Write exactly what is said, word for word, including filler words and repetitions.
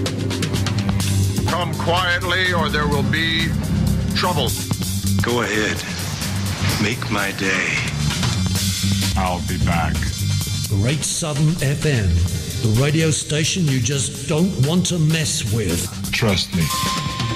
Come quietly or there will be trouble. Go ahead. Make my day. I'll be back. Great Southern F M, the radio station you just don't want to mess with. Trust me.